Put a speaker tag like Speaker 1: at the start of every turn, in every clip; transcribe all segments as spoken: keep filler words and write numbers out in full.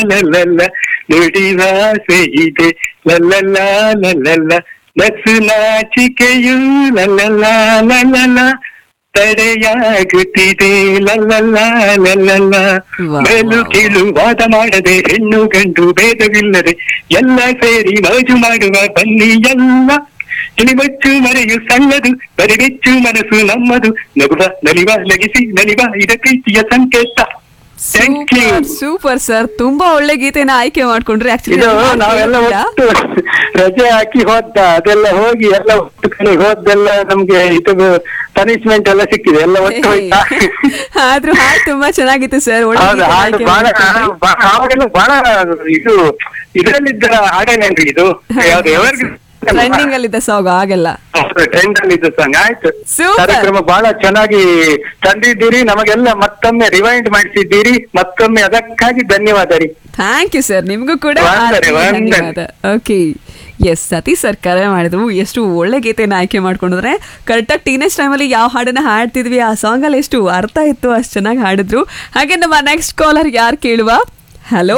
Speaker 1: ಲಲ್ಲ ನುಡಿದ ಆಸೆಯಿದೆ ಲಲ್ಲಲ್ಲ ಲಲ್ಲಲ್ಲ ನಸು ನಾಚಿಕೆಯು ಲಲ್ಲಲ್ಲ ಲಲ್ಲಲ್ಲ ತಡೆಯಾಗುತ್ತಿದೆ ಲಲ್ಲಲ್ಲ ಲಲ್ಲಲ್ಲ ಮೇಲು ಕೀಳು ವಾದ ಮಾಡದೆ ಹೆಣ್ಣು ಗಂಡು ಭೇದವಿಲ್ಲದೆ ಎಲ್ಲ ಸೇರಿ ಮೋಜು ಮಾಡುವ ಬನ್ನಿ ಎಲ್ಲ ಕಿಣಿಮಚ್ಚು ಮರೆಯು ಸಣ್ಣದು ಬರಿಬೆಚ್ಚು ಮನಸ್ಸು ನಮ್ಮದು ನಗುವ ನಲಿವ ನಗಿಸಿ ನಲಿವ ಇದ ಪ್ರೀತಿಯ ಸಂಕೇತ.
Speaker 2: ಸೂಪರ್ ಸೂಪರ್ ಸರ್, ತುಂಬಾ ಒಳ್ಳೆ ಗೀತೆನ ಆಯ್ಕೆ ಮಾಡ್ಕೊಂಡ್ರಿ.
Speaker 1: ಇದು ನಾವೆಲ್ಲ ಒಟ್ಟು ರಜೆ ಹಾಕಿ ಹೋದ ಅದೆಲ್ಲ ಹೋಗಿ ಎಲ್ಲ ಒಟ್ಟು ಕಡೆ ಹೋದ್ದೆಲ್ಲ ನಮ್ಗೆ ಇದು ಪನಿಷ್ಮೆಂಟ್ ಎಲ್ಲ ಸಿಕ್ಕಿದೆ, ಎಲ್ಲ ಒಟ್ಟು ಹೋಯ್ತಾ.
Speaker 2: ಆದ್ರೂ ಹಾಡು ತುಂಬಾ ಚೆನ್ನಾಗಿತ್ತು ಸರ್.
Speaker 1: ಹಾಡು ಬಹಳ ಅವಾಗೆಲ್ಲ ಬಹಳ ಇದು ಇದರಲ್ಲಿದ್ದ ಹಾಡೇನೇನ್ರಿ ಇದು, ಯಾವ್ದು ಎವರ್ಗ್ರೀನ್
Speaker 2: ಟ್ರೆಂಡಿಂಗ್ ಅಲ್ಲಿ ಸಾಂಗ್ ಆಗೆಲ್ಲ
Speaker 1: ಟ್ರೆಂಡ್ ಅಲ್ಲಿ ಇದ್ದ ಸಾಂಗ್. ಆಯ್ತು, ಕಾರ್ಯಕ್ರಮ ಬಹಳ ಚೆನ್ನಾಗಿ ತಂದಿದ್ದೀರಿ, ನಮಗೆಲ್ಲ ಮತ್ತೊಮ್ಮೆ ರಿವೈಂಡ್ ಮಾಡಿಸಿದ್ದೀರಿ, ಮತ್ತೊಮ್ಮೆ ಅದಕ್ಕಾಗಿ ಧನ್ಯವಾದ ರೀ.
Speaker 2: ಥ್ಯಾಂಕ್ ಯು ಸರ್, ನಿಮ್ಗೂ ಕೂಡ ಧನ್ಯವಾದ. ಓಕೆ, ಎಸ್ ಸತೀಶ್ ಸರ್ ಕರೆ ಮಾಡಿದ್ರು. ಎಷ್ಟು ಒಳ್ಳೆ ಗೀತೆನ ಆಯ್ಕೆ ಮಾಡ್ಕೊಂಡಿದ್ರೆ ಕರೆಕ್ಟಾಗಿ ಟೀನೇಜ್ ಟೈಮಲ್ಲಿ ಯಾವ ಹಾಡನ್ನ ಹಾಡ್ತಿದ್ವಿ ಆ ಸಾಂಗ್ ಅಲ್ಲಿ ಎಷ್ಟು ಅರ್ಥ ಇತ್ತು, ಅಷ್ಟು ಚೆನ್ನಾಗಿ ಹಾಡಿದ್ರು. ಹಾಗೆ ನಮ್ಮ ನೆಕ್ಸ್ಟ್ ಕಾಲರ್ ಯಾರು ಕೇಳುವ. ಹಲೋ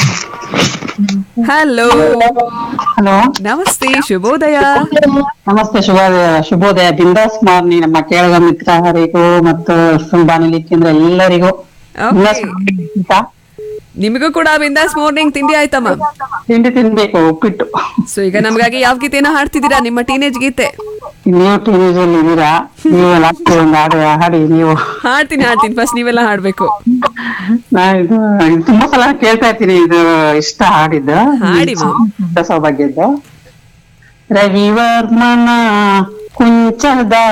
Speaker 2: ಹಲೋ
Speaker 3: ಹಲೋ
Speaker 2: ನಮಸ್ತೆ, ಶುಭೋದಯ.
Speaker 3: ನಮಸ್ತೆ, ಶುಭೋದಯ. ಶುಭೋದಯ ಬಿಂದಾಸ್ ಮಾರ್ನಿ ನಮ್ಮ ಕೇರಳ ಮಿತ್ರರಿಗೂ ಮತ್ತು ಬಾನುಲಿ ಕೇಂದ್ರ ಎಲ್ಲರಿಗೂ
Speaker 2: ನಿಮಗೂ ಕೂಡ ಬಿಂದಾಸ್ ಮಾರ್ನಿಂಗ್. ತಿಂಡಿ ಆಯ್ತಮ್ಮ?
Speaker 3: ತಿಂಡಿ ತಿನ್ಬೇಕು, ಉಪ್ಪಿಟ್ಟು.
Speaker 2: ಸೊ ಈಗ ನಮ್ಗಾಗಿ ಯಾವ ಗೀತೆನ ಹಾಡ್ತಿದ್ದೀರಾ, ನಿಮ್ಮ ಟೀನೇಜ್ ಗೀತೆ?
Speaker 3: ನೀವು ಟೀನೇಜ್ ಅಲ್ಲಿ ಇದ್ದೀರಾ, ನೀವೆಲ್ಲ ಒಂದು ಹಾಡು ಹಾಡಿ. ನೀವು
Speaker 2: ಹಾಡ್ತೀನಿ ಹಾಡ್ತೀನಿ ಫಸ್ಟ್ ನೀವೆಲ್ಲ ಹಾಡ್ಬೇಕು.
Speaker 3: ನಾ ಇದು ತುಂಬಾ ಸಲ ಕೇಳ್ತಾ ಇರ್ತೀನಿ, ಇದು ಇಷ್ಟ ಹಾಡಿದ್ದು.
Speaker 2: ಹಾಡಿ
Speaker 3: ಸೌಭಾಗ್ಯದ್ದು. ರವಿವರ್ಮನ ಕುಂಚದ